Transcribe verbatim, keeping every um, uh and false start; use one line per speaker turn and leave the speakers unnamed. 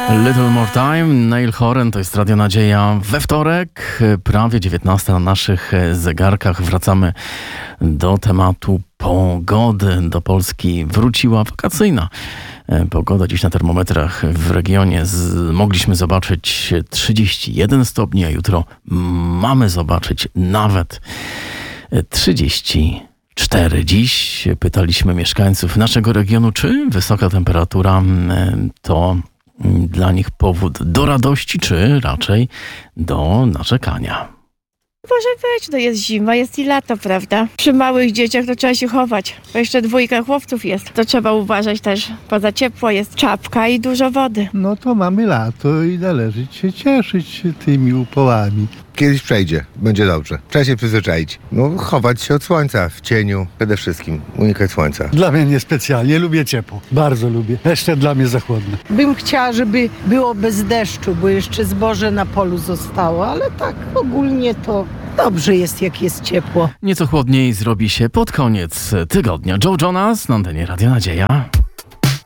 Little More Time, Neil Horan, to jest Radio Nadzieja. We wtorek, prawie dziewiętnasta na naszych zegarkach. Wracamy do tematu pogody. Do Polski wróciła wakacyjna pogoda. Dziś na termometrach w regionie z, mogliśmy zobaczyć trzydzieści jeden stopni, a jutro mamy zobaczyć nawet trzydzieści cztery. Dziś pytaliśmy mieszkańców naszego regionu, czy wysoka temperatura to dla nich powód do radości, czy raczej do narzekania.
Może być, no jest zima, jest i lato, prawda? Przy małych dzieciach to trzeba się chować, bo jeszcze dwójka chłopców jest. To trzeba uważać też, poza ciepło jest czapka i dużo wody.
No to mamy lato i należy się cieszyć tymi upałami.
Kiedyś przejdzie, będzie dobrze. Trzeba się przyzwyczaić. No, chować się od słońca, w cieniu, przede wszystkim unikać słońca.
Dla mnie niespecjalnie, lubię ciepło, bardzo lubię. Jeszcze dla mnie zachłodne.
Bym chciała, żeby było bez deszczu, bo jeszcze zboże na polu zostało, ale tak ogólnie to dobrze jest, jak jest ciepło.
Nieco chłodniej zrobi się pod koniec tygodnia. Joe Jonas na antenie Radio Nadzieja.